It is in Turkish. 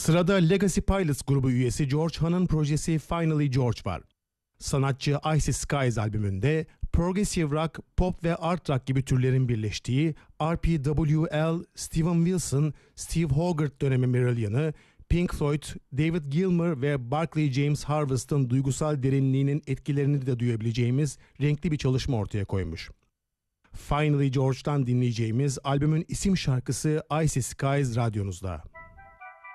Sırada Legacy Pilots grubu üyesi George Han'ın projesi Finally George var. Sanatçı Icy Skies albümünde progressive rock, pop ve art rock gibi türlerin birleştiği RPWL, Steven Wilson, Steve Hogarth dönemi Marillion'ı, Pink Floyd, David Gilmour ve Barclay James Harvest'ın duygusal derinliğinin etkilerini de duyabileceğimiz renkli bir çalışma ortaya koymuş. Finally George'dan dinleyeceğimiz albümün isim şarkısı Icy Skies radyonuzda.